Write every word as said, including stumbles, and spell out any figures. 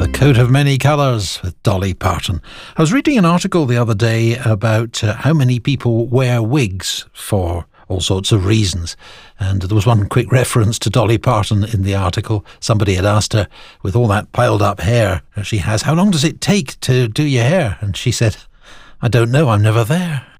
The Coat of Many Colours with Dolly Parton. I was reading an article the other day about uh, how many people wear wigs for all sorts of reasons. And there was one quick reference to Dolly Parton in the article. Somebody had asked her, with all that piled up hair she has, how long does it take to do your hair? And she said, I don't know, I'm never there.